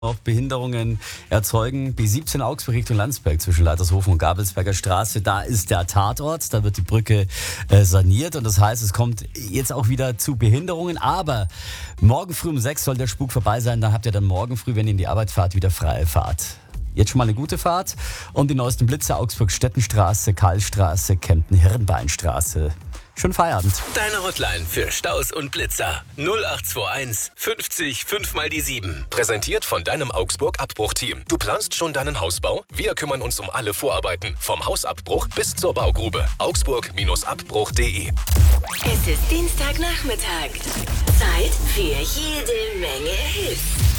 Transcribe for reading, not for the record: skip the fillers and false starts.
Auch Behinderungen erzeugen. B17 Augsburg Richtung Landsberg zwischen Leitershofen und Gabelsberger Straße. Da ist der Tatort, da wird die Brücke saniert und das heißt, es kommt jetzt auch wieder zu Behinderungen. Aber morgen früh um 6 soll der Spuk vorbei sein. Da habt ihr dann morgen früh, wenn ihr in die Arbeit fahrt, wieder freie Fahrt. Jetzt schon mal eine gute Fahrt und die neuesten Blitze Augsburg-Stettenstraße, Karlstraße, Kempten-Hirnbeinstraße. Schönen Feierabend. Deine Hotline für Staus und Blitzer 0821 50 5 mal die 7. Präsentiert von deinem Augsburg-Abbruchteam. Du planst schon deinen Hausbau? Wir kümmern uns um alle Vorarbeiten. Vom Hausabbruch bis zur Baugrube. Augsburg-Abbruch.de. Es ist Dienstagnachmittag. Zeit für jede Menge Hits.